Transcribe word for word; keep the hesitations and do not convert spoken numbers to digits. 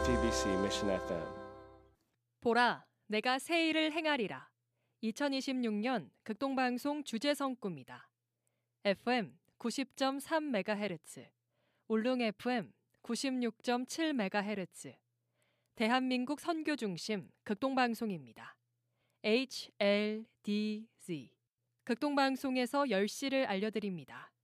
지비씨 Mission 에프엠. 보라, 내가 새 일을 행하리라. 이천이십육 년 극동방송 주제성구입니다. 에프엠 구십 점 삼 메가헤르츠, 울릉 에프엠 구십육 점 칠 메가헤르츠, 대한민국 선교 중심 극동방송입니다. 에이치엘디지 극동방송에서 열 시를 알려드립니다.